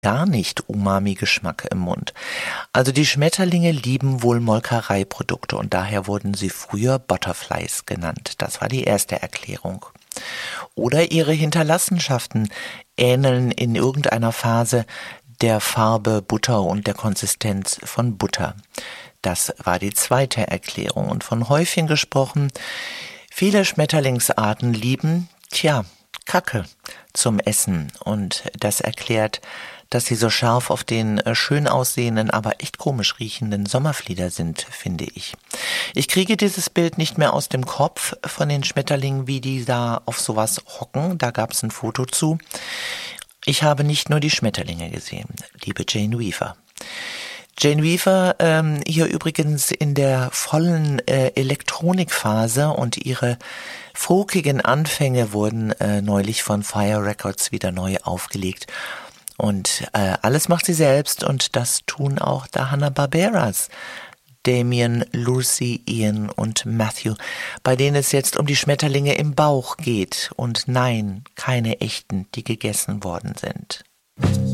gar nicht Umami-Geschmack im Mund. Also die Schmetterlinge lieben wohl Molkereiprodukte und daher wurden sie früher Butterflies genannt. Das war die erste Erklärung. Oder ihre Hinterlassenschaften ähneln in irgendeiner Phase der Farbe Butter und der Konsistenz von Butter. Das war die zweite Erklärung. Und von Häufchen gesprochen, viele Schmetterlingsarten lieben, Kacke zum Essen. Und das erklärt, dass sie so scharf auf den schön aussehenden, aber echt komisch riechenden Sommerflieder sind, finde ich. Ich kriege dieses Bild nicht mehr aus dem Kopf von den Schmetterlingen, wie die da auf sowas hocken. Da gab es ein Foto zu. Ich habe nicht nur die Schmetterlinge gesehen, liebe Jane Weaver. Jane Weaver hier übrigens in der vollen Elektronikphase und ihre folkigen Anfänge wurden neulich von Fire Records wieder neu aufgelegt. Und alles macht sie selbst und das tun auch der Hanna-Barberas. Damien, Lucy, Ian und Matthew, bei denen es jetzt um die Schmetterlinge im Bauch geht. Und nein, keine echten, die gegessen worden sind.